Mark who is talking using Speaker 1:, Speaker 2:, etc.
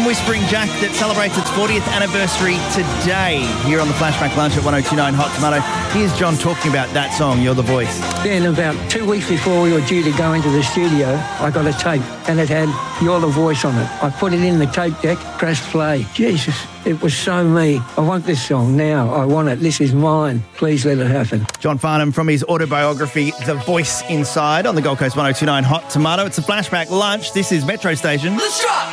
Speaker 1: from Whispering Jack that celebrates its 40th anniversary today here on the Flashback Lunch at 1029 Hot Tomato. Here's John talking about that song, You're the Voice.
Speaker 2: Then about 2 weeks before we were due to go into the studio, I got a tape and it had You're the Voice on it. I put it in the tape deck, pressed play. Jesus, it was so me. I want this song now. I want it. This is mine. Please let it happen.
Speaker 1: John Farnham from his autobiography, The Voice Inside, on the Gold Coast 1029 Hot Tomato. It's a Flashback Lunch. This is Metro Station.
Speaker 3: Let's drop!